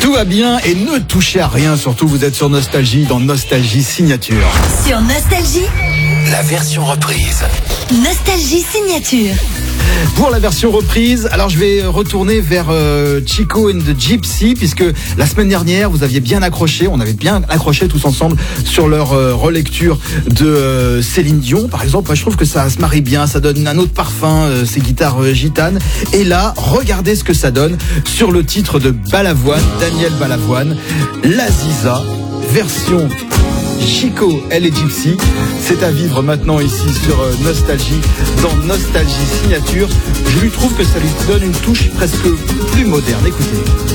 Tout va bien et ne touchez à rien, surtout vous êtes sur Nostalgie, dans Nostalgie Signature. Sur Nostalgie, la version reprise. Nostalgie Signature. Pour la version reprise, alors je vais retourner vers Chico and the Gypsy, puisque la semaine dernière, vous aviez bien accroché, on avait bien accroché tous ensemble sur leur relecture de Céline Dion, par exemple. Moi, je trouve que ça se marie bien, ça donne un autre parfum, ces guitares gitanes. Et là, regardez ce que ça donne sur le titre de Balavoine, Daniel Balavoine, L'Aziza, version Chico, elle est Gypsy. C'est à vivre maintenant ici sur Nostalgie, dans Nostalgie Signature. Je lui trouve que ça lui donne une touche presque plus moderne. Écoutez.